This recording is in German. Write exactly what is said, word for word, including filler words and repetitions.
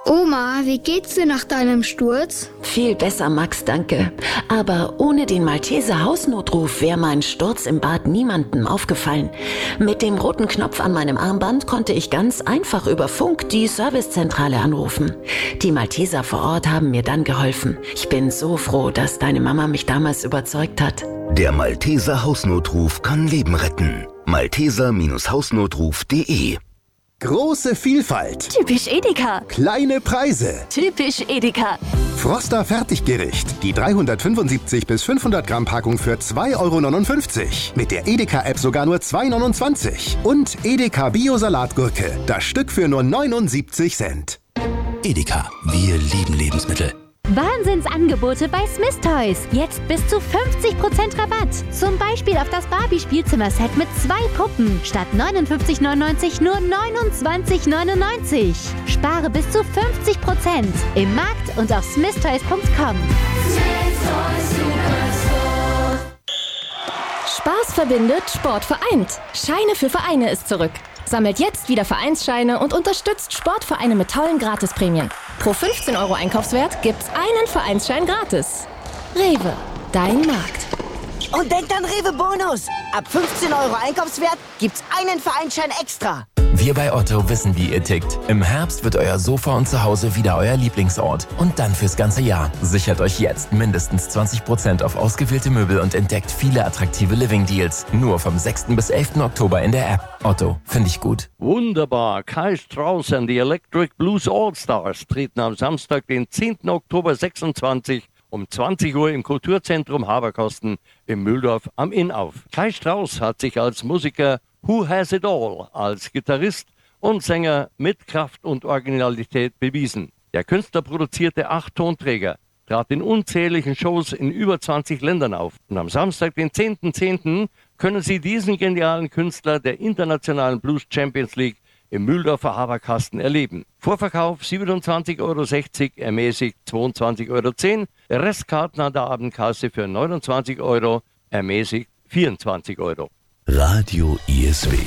Oma, wie geht's dir nach deinem Sturz? Viel besser, Max, danke. Aber ohne den Malteser Hausnotruf wäre mein Sturz im Bad niemandem aufgefallen. Mit dem roten Knopf an meinem Armband konnte ich ganz einfach über Funk die Servicezentrale anrufen. Die Malteser vor Ort haben mir dann geholfen. Ich bin so froh, dass deine Mama mich damals überzeugt hat. Der Malteser Hausnotruf kann Leben retten. malteser Hausnotruf punkt de. Große Vielfalt. Typisch Edeka. Kleine Preise. Typisch Edeka. Froster Fertiggericht. Die dreihundertfünfundsiebzig bis fünfhundert Gramm Packung für zwei Euro neunundfünfzig. Mit der Edeka-App sogar nur zwei Euro neunundzwanzig. Und Edeka Bio-Salatgurke. Das Stück für nur neunundsiebzig Cent. Edeka. Wir lieben Lebensmittel. Wahnsinnsangebote bei Smith Toys. Jetzt bis zu fünfzig Prozent Rabatt. Zum Beispiel auf das Barbie-Spielzimmerset mit zwei Puppen. Statt neunundfünfzig neunundneunzig nur neunundzwanzig neunundneunzig. Spare bis zu fünfzig Prozent. Im Markt und auf smith toys punkt com. Spaß verbindet, Sport vereint. Scheine für Vereine ist zurück. Sammelt jetzt wieder Vereinsscheine und unterstützt Sportvereine mit tollen Gratisprämien. Pro fünfzehn Euro Einkaufswert gibt's einen Vereinsschein gratis. Rewe, dein Markt. Und denkt an Rewe Bonus. Ab fünfzehn Euro Einkaufswert gibt's einen Vereinsschein extra. Wir bei Otto wissen, wie ihr tickt. Im Herbst wird euer Sofa und Zuhause wieder euer Lieblingsort. Und dann fürs ganze Jahr. Sichert euch jetzt mindestens zwanzig Prozent auf ausgewählte Möbel und entdeckt viele attraktive Living-Deals. Nur vom sechsten bis elften Oktober in der App. Otto, finde ich gut. Wunderbar. Kai Strauss und die Electric Blues All-Stars treten am Samstag, den zehnten Oktober sechsundzwanzig um zwanzig Uhr im Kulturzentrum Haberkosten in Mühldorf am Inn auf. Kai Strauss hat sich als Musiker Who Has It All als Gitarrist und Sänger mit Kraft und Originalität bewiesen. Der Künstler produzierte acht Tonträger, trat in unzähligen Shows in über zwanzig Ländern auf. Und am Samstag, den zehnten zehnten können Sie diesen genialen Künstler der internationalen Blues Champions League im Mühldorfer Haberkasten erleben. Vorverkauf siebenundzwanzig Euro sechzig, ermäßigt zweiundzwanzig Euro zehn, Restkarten an der Abendkasse für neunundzwanzig Euro, ermäßigt vierundzwanzig Euro. Radio I S W.